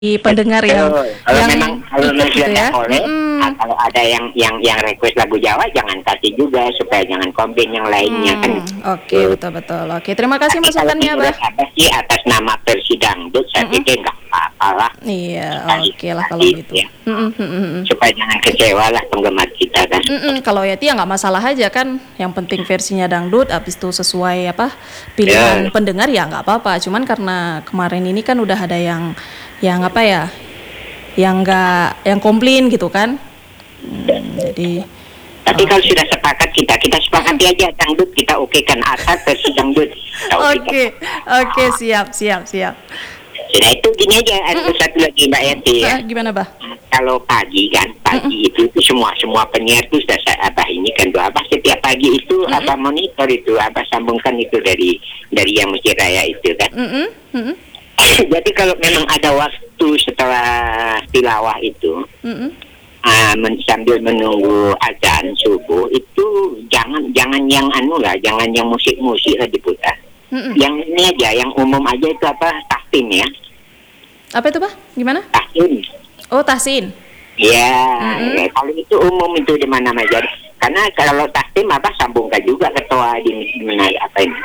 pendengar Kalau memang ikut gitu sudah ya. boleh, kalau ada yang request lagu Jawa jangan kasih juga supaya jangan komplain yang lainnya kan. Oke, betul. Oke, terima kasih Tapi kalau masukannya, menurut Bah. apa sih atas nama versi dangdut, saya pikir nggak apa-apa lah. Iya, Sekali- oke lah kalau sekali, gitu. ya. Supaya jangan kecewa lah penggemar kita kan. Kalau ya nggak masalah aja kan. Yang penting versinya dangdut, habis itu sesuai pilihan pendengar ya nggak apa-apa. Cuman karena kemarin ini kan udah ada yang apa ya, yang komplain gitu kan. Jadi Tapi kalau sudah sepakat kita sepakati aja dangdut, kita okekan asal versi dangdut. Kita okekan. oke, siap. Sudah itu gini aja, ada satu lagi Mbak Yati ya. Gimana, Bah? Kalau pagi itu semua penyiar itu sudah saya abah ini kan tuh abah setiap pagi itu abah monitor itu abah sambungkan itu dari yang Masjid Raya itu kan. Jadi kalau memang ada waktu setelah tilawah itu sambil menunggu azan subuh itu jangan yang jangan yang musik lah diputar. Yang ini aja, yang umum aja itu tahsin ya. Apa itu, Bah? Gimana? Tahsin. Oh, tahsin. Ya, kalau itu umum itu di mana-mana. Karena kalau tahsin sambungkan juga ketua di mana apa ini.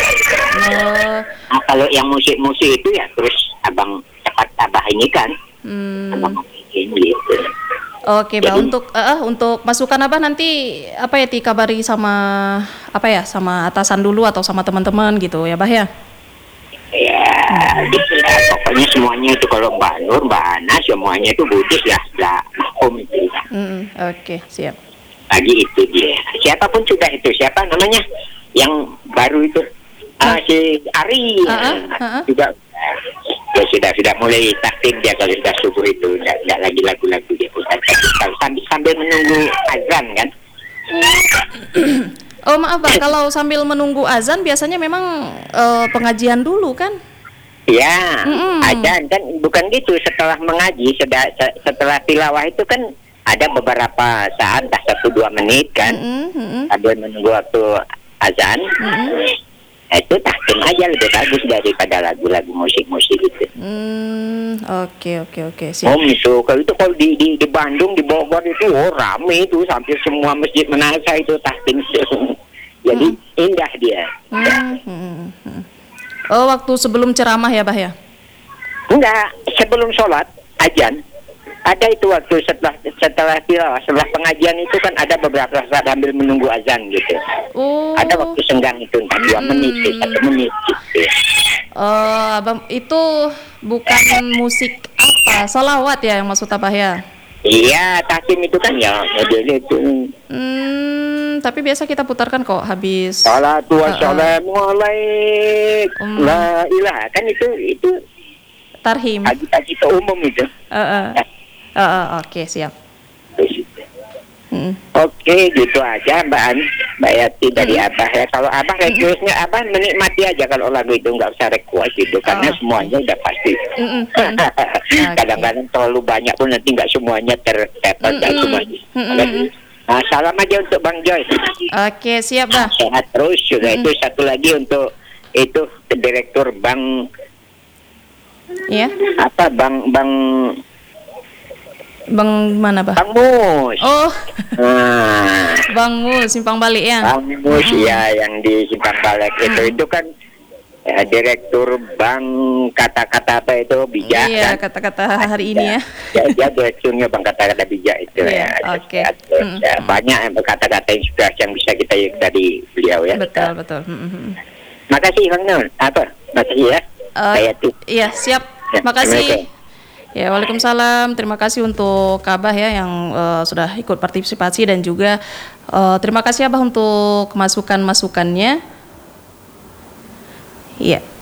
Nah, kalau yang musik itu ya terus cepat abah ini kan. Abang ini gitu. Oke, Bah. Untuk masukan Abah nanti dikabari sama sama atasan dulu atau sama teman-teman gitu ya, Bah ya. Ya, gitu lah. Pokoknya semuanya itu kalau Mbak Nur, Mbak Ana semuanya itu Buddhis ya, makom itu. Oke, siap. Lagi itu dia. Siapapun sudah itu, siapa namanya yang baru itu si Ari juga. Ya sudah mulai taktik dia kalau sudah subuh itu nggak lagi lagu-lagu dia sambil menunggu azan kan. Oh maaf Pak, kalau sambil menunggu azan biasanya memang pengajian dulu kan? Ya, azan kan bukan gitu. Setelah mengaji, setelah tilawah itu kan ada beberapa saat, 1-2 menit kan, sambil menunggu waktu azan. Itu tahsin aja lebih bagus daripada lagu-lagu musik-musik itu. Oke, siap. Kalau di Bandung, di Bogor itu rame itu, hampir semua masjid menasa itu tahsin. Jadi indah dia. Oh, waktu sebelum ceramah ya, Bah ya? Enggak, sebelum sholat azan. Ada itu waktu setelah tilawah, setelah pengajian itu kan ada beberapa saat sambil menunggu azan gitu. Ada waktu senggang itu entah 2 menit, 1 menit gitu. Abang itu bukan musik salawat ya yang maksud Abah ya? Iya, tahsin itu kan ya modelnya itu. Tapi biasa kita putarkan kok habis. Salatu wassalamu alaikum la ilaha, kan itu tarhim. Pagi-pagi ke umum itu. Oke, siap. Oke, gitu aja Mbak Yati dari Abah ya. Kalau Abah requestnya Abah menikmati aja kalau lagu itu nggak usah request gitu, karena semuanya udah pasti. Kadang-kadang terlalu banyak pun nanti nggak semuanya terdapat semuanya. Nah, salam aja untuk Bang Joy. Oke, siap Bah. Sehat terus juga. Itu satu lagi untuk itu direktur Bank. Iya. Bang mana, Bah? Bang Mus. Oh. Bang Mus, Simpang Balik ya. Bang Mus ya, yang di Simpang Balik itu kan direktur bank kata-kata apa itu bijak. Iya, kan? kata-kata hari ini ya. Dia direkturnya bang kata-kata bijak itu ya. Oke. Banyak kata-kata yang bisa kita dari beliau ya. Betul. Makasih Bang Nur. Makasih ya. Iya, siap. Ya, makasih. Ya, waalaikumsalam. Terima kasih untuk Abah ya yang sudah ikut partisipasi dan juga terima kasih Abah untuk masukan-masukannya. Iya.